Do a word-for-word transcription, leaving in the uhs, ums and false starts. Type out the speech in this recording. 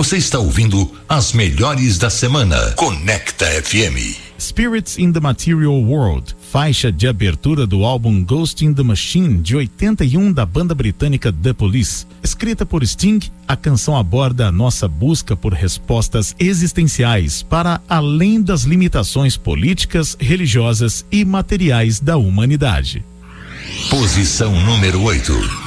Você está ouvindo as melhores da semana. Conecta F M. Spirits in the Material World, faixa de abertura do álbum Ghost in the Machine de oitenta e um da banda britânica The Police. Escrita por Sting, a canção aborda a nossa busca por respostas existenciais para além das limitações políticas, religiosas e materiais da humanidade. Posição número oito.